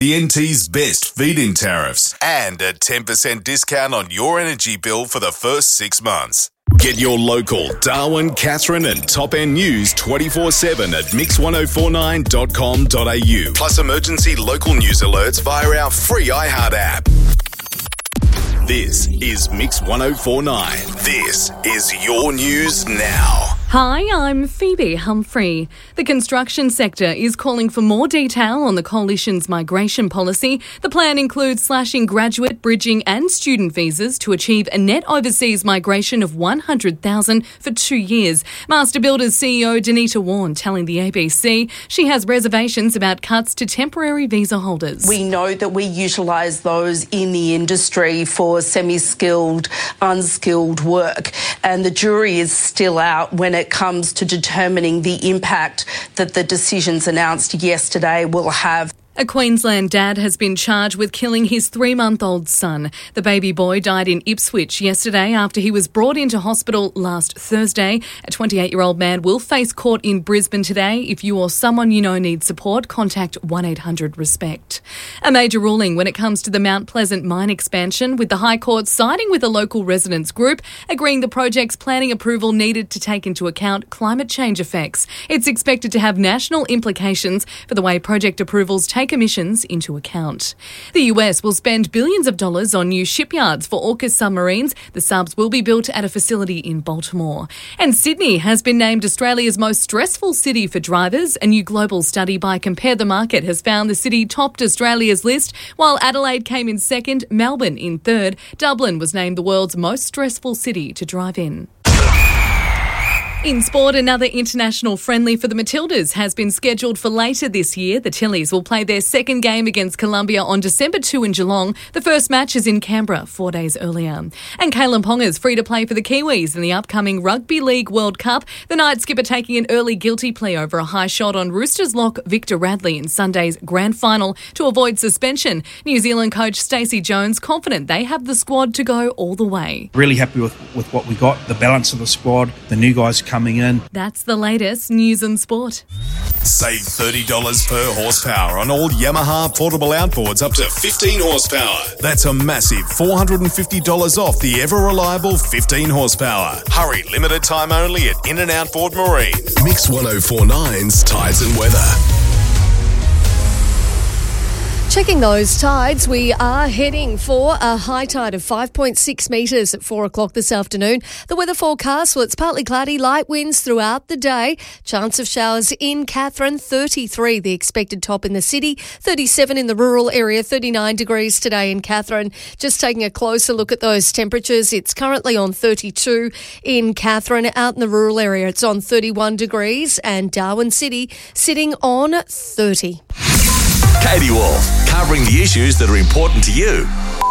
The NT's best feed-in tariffs and a 10% discount on your energy bill for the first 6 months. Get your local Darwin, Katherine and Top End news 24/7 at mix1049.com.au. Plus emergency local news alerts via our free iHeart app. This is Mix 1049. This is your news now. Hi, I'm Phoebe Humphrey. The construction sector is calling for more detail on the Coalition's migration policy. The plan includes slashing graduate, bridging and student visas to achieve a net overseas migration of 100,000 for 2 years. Master Builders CEO Danita Warren telling the ABC she has reservations about cuts to temporary visa holders. We know that we utilise those in the industry for semi-skilled, unskilled work, and the jury is still out when it comes to determining the impact that the decisions announced yesterday will have. A Queensland dad has been charged with killing his 3-month-old son. The baby boy died in Ipswich yesterday after he was brought into hospital last Thursday. A 28-year-old man will face court in Brisbane today. If you or someone you know needs support, contact 1-800-RESPECT. A major ruling when it comes to the Mount Pleasant mine expansion, with the High Court siding with a local residents group, agreeing the project's planning approval needed to take into account climate change effects. It's expected to have national implications for the way project approvals take emissions into account. The US will spend billions of dollars on new shipyards for AUKUS submarines. The subs will be built at a facility in Baltimore. And Sydney has been named Australia's most stressful city for drivers. A new global study by Compare the Market has found the city topped Australia's list, while Adelaide came in second, Melbourne in third. Dublin was named the world's most stressful city to drive in. In sport, another international friendly for the Matildas has been scheduled for later this year. The Tillies will play their second game against Colombia on December 2 in Geelong. The first match is in Canberra 4 days earlier. And Kalen Ponga's free to play for the Kiwis in the upcoming Rugby League World Cup. The night skipper taking an early guilty plea over a high shot on Roosters lock Victor Radley in Sunday's grand final to avoid suspension. New Zealand coach Stacey Jones confident they have the squad to go all the way. Really happy with what we got, the balance of the squad, the new guys coming in. That's the latest news and sport. Save $30 per horsepower on all Yamaha portable outboards up to 15 horsepower. That's a massive $450 off the ever-reliable 15 horsepower. Hurry, limited time only at In and Outboard Marine. Mix 1049's Tides and Weather. Checking those tides, we are heading for a high tide of 5.6 metres at 4 o'clock this afternoon. The weather forecast, well, it's partly cloudy, light winds throughout the day. Chance of showers in Katherine, 33 the expected top in the city, 37 in the rural area, 39 degrees today in Katherine. Just taking a closer look at those temperatures, it's currently on 32 in Katherine. Out in the rural area, it's on 31 degrees, and Darwin City sitting on 30. Katie Wolf, covering the issues that are important to you.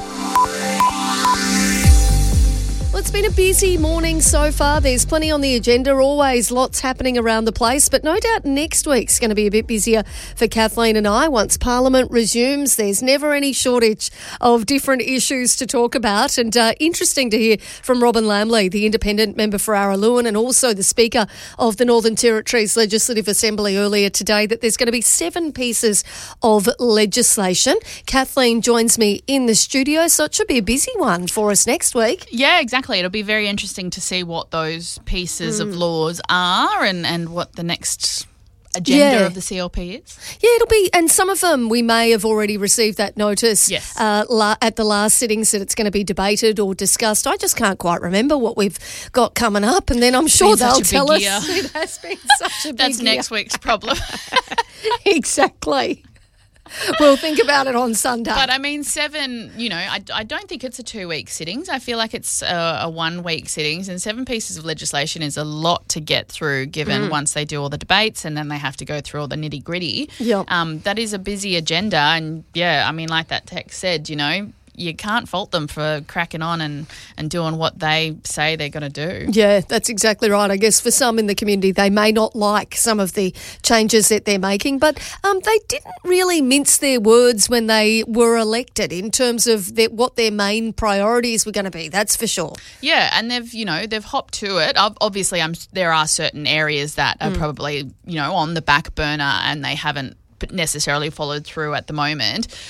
Well, it's been a busy morning so far. There's plenty on the agenda, always lots happening around the place, but no doubt next week's going to be a bit busier for Kathleen and I. Once Parliament resumes, there's never any shortage of different issues to talk about, and interesting to hear from Robin Lamley, the independent member for Araluen and also the Speaker of the Northern Territory's Legislative Assembly earlier today, that there's going to be 7 pieces of legislation. Kathleen joins me in the studio, so it should be a busy one for us next week. Yeah, exactly. It'll be very interesting to see what those pieces of laws are and what the next agenda of the CLP is. Yeah, it'll be, and some of them we may have already received that notice at the last sittings that it's going to be debated or discussed. I just can't quite remember what we've got coming up, and then I'm sure they'll tell us. It has been such a big That's next week's problem. Exactly. We'll think about it on Sunday. But I mean, 7, I don't think it's a 2-week sittings. I feel like it's a 1-week sittings, and 7 pieces of legislation is a lot to get through given once they do all the debates and then they have to go through all the nitty gritty. Yep. That is a busy agenda, and like that text said, you can't fault them for cracking on and doing what they say they're going to do. Yeah, that's exactly right. I guess for some in the community, they may not like some of the changes that they're making, but they didn't really mince their words when they were elected in terms of what their main priorities were going to be. That's for sure. Yeah, and they've hopped to it. Obviously, there are certain areas that are probably, on the back burner and they haven't necessarily followed through at the moment.